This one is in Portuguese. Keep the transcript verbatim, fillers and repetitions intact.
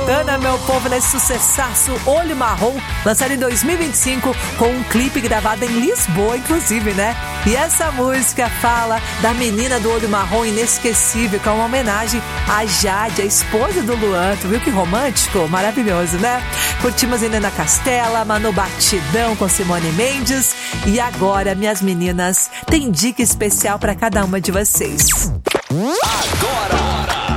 Santana, meu povo, nesse sucessaço Olho Marrom, lançado em dois mil e vinte e cinco, com um clipe gravado em Lisboa, inclusive, né? E essa música fala da menina do olho marrom inesquecível, que é uma homenagem a Jade, a esposa do Luan. Tu viu que romântico? Maravilhoso, né? Curtimos Helena Castela, Manu Batidão com Simone Mendes. E agora, minhas meninas, tem dica especial para cada uma de vocês. Agora!